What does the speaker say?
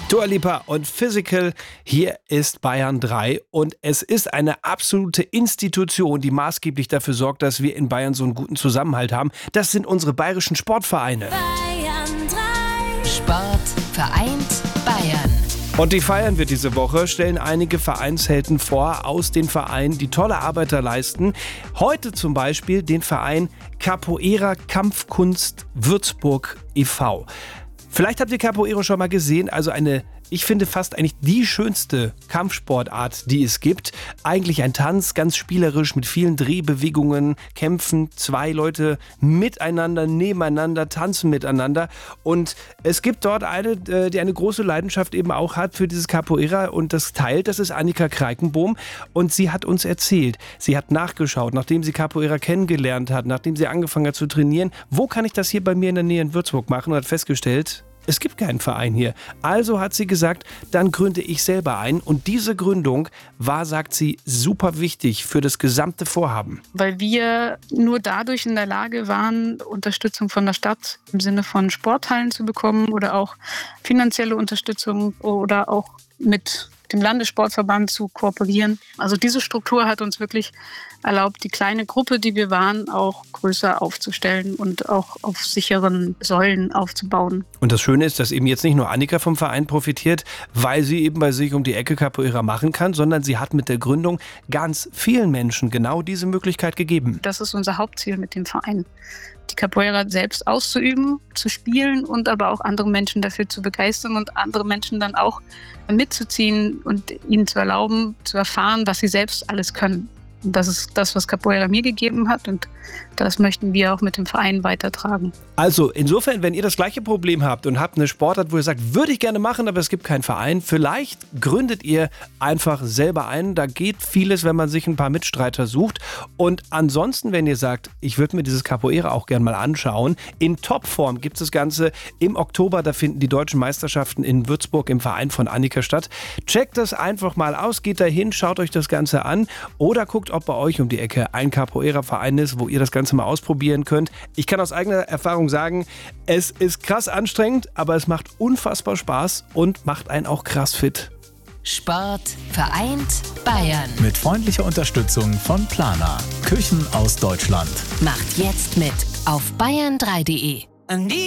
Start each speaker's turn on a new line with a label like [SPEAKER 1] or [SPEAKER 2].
[SPEAKER 1] Dua Lipa und Physical, hier ist Bayern 3 und es ist eine absolute Institution, die maßgeblich dafür sorgt, dass wir in Bayern so einen guten Zusammenhalt haben. Das sind unsere bayerischen Sportvereine.
[SPEAKER 2] Bayern 3. Sport vereint Bayern.
[SPEAKER 1] Und die feiern wir diese Woche, stellen einige Vereinshelden vor aus den Vereinen, die tolle Arbeit da leisten. Heute zum Beispiel den Verein Capoeira Kampfkunst Würzburg e.V. Vielleicht habt ihr Capoeira schon mal gesehen, also ich finde fast eigentlich die schönste Kampfsportart, die es gibt. Eigentlich ein Tanz, ganz spielerisch mit vielen Drehbewegungen, Kämpfen, zwei Leute miteinander, nebeneinander, tanzen miteinander. Und es gibt dort eine, die eine große Leidenschaft eben auch hat für dieses Capoeira und das teilt, das ist Annika Kreikenbohm. Und sie hat uns erzählt, sie hat nachgeschaut, nachdem sie Capoeira kennengelernt hat, nachdem sie angefangen hat zu trainieren, wo kann ich das hier bei mir in der Nähe in Würzburg machen und hat festgestellt, es gibt keinen Verein hier. Also hat sie gesagt, dann gründe ich selber ein. Und diese Gründung war, sagt sie, super wichtig für das gesamte Vorhaben.
[SPEAKER 3] Weil wir nur dadurch in der Lage waren, Unterstützung von der Stadt im Sinne von Sporthallen zu bekommen oder auch finanzielle Unterstützung oder auch mit dem Landessportverband zu kooperieren. Also diese Struktur hat uns wirklich erlaubt, die kleine Gruppe, die wir waren, auch größer aufzustellen und auch auf sicheren Säulen aufzubauen.
[SPEAKER 1] Und das Schöne ist, dass eben jetzt nicht nur Annika vom Verein profitiert, weil sie eben bei sich um die Ecke Capoeira machen kann, sondern sie hat mit der Gründung ganz vielen Menschen genau diese Möglichkeit gegeben.
[SPEAKER 3] Das ist unser Hauptziel mit dem Verein. Die Capoeira selbst auszuüben, zu spielen und aber auch andere Menschen dafür zu begeistern und andere Menschen dann auch mitzuziehen und ihnen zu erlauben, zu erfahren, was sie selbst alles können. Und das ist das, was Capoeira mir gegeben hat und das möchten wir auch mit dem Verein weitertragen.
[SPEAKER 1] Also insofern, wenn ihr das gleiche Problem habt und habt eine Sportart, wo ihr sagt, würde ich gerne machen, aber es gibt keinen Verein, vielleicht gründet ihr einfach selber ein. Da geht vieles, wenn man sich ein paar Mitstreiter sucht. Und ansonsten, wenn ihr sagt, ich würde mir dieses Capoeira auch gerne mal anschauen, in Topform gibt es das Ganze im Oktober, da finden die deutschen Meisterschaften in Würzburg im Verein von Annika statt. Checkt das einfach mal aus, geht dahin, schaut euch das Ganze an oder guckt, ob bei euch um die Ecke ein Capoeira-Verein ist, wo ihr das Ganze mal ausprobieren könnt. Ich kann aus eigener Erfahrung sagen, es ist krass anstrengend, aber es macht unfassbar Spaß und macht einen auch krass fit.
[SPEAKER 2] Sport vereint Bayern.
[SPEAKER 4] Mit freundlicher Unterstützung von Plana. Küchen aus Deutschland.
[SPEAKER 2] Macht jetzt mit auf bayern3.de.